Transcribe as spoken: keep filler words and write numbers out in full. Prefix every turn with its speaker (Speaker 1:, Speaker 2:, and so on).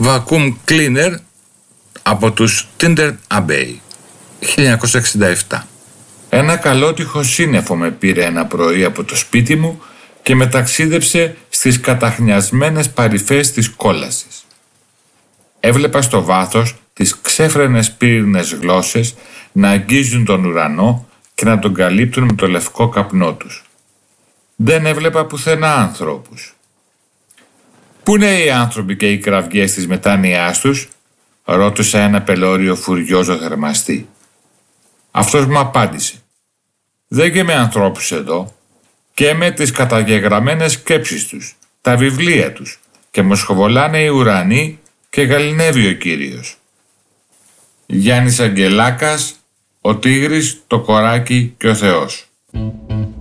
Speaker 1: Vacuum Cleaner από τους Tinder Abbey, χίλια εννιακόσια εξήντα επτά. Ένα καλότυχο σύννεφο με πήρε ένα πρωί από το σπίτι μου και με ταξίδεψε στις καταχνιασμένες παρυφές της κόλασης. Έβλεπα στο βάθος τις ξέφρενες πύρινες γλώσσες να αγγίζουν τον ουρανό και να τον καλύπτουν με το λευκό καπνό τους. Δεν έβλεπα πουθενά ανθρώπους. «Πού είναι οι άνθρωποι και οι κραυγές της μετάνοιάς τους?» ρώτησα ένα πελώριο φουριόζο θερμαστή. Αυτός μου απάντησε: «Δεν και με ανθρώπους εδώ, και με τις καταγεγραμμένες σκέψεις τους, τα βιβλία τους, και μου σχοβολάνε οι ουρανοί και γαληνεύει ο Κύριος». Γιάννης Αγγελάκας, «Ο Τίγρης, το Κοράκι και ο Θεός».